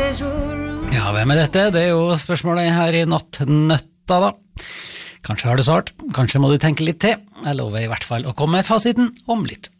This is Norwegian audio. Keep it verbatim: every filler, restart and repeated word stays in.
Ja, hvem er dette? Det er jo spørsmålet her i nattnøtta da. Kanskje har du svart, kanskje må du tenke litt til. Jeg lover i hvert fall å komme med fasiten om litt.